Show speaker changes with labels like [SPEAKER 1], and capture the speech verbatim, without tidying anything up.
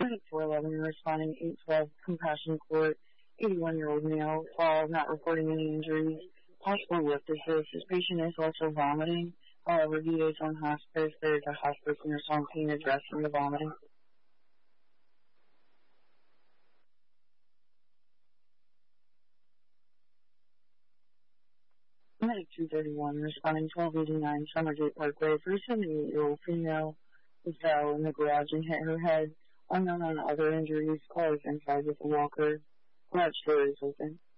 [SPEAKER 1] Medic four eleven responding eight twelve Compassion Court, eighty-one-year-old male, fall, not reporting any injuries, possible lift assist. This patient is also vomiting. However, he is on hospice. There is a hospice nurse on scene addressing the vomiting. Medic two thirty-one responding twelve eighty-nine Summergate Parkway for a seventy-eight-year-old female who fell in the garage and hit her head. Unknown on other injuries. Call is inside with a walker. Garage door is open.